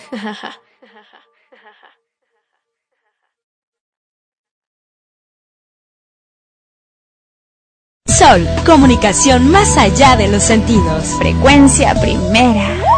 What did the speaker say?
Sol, comunicación más allá de los sentidos. Frecuencia primera.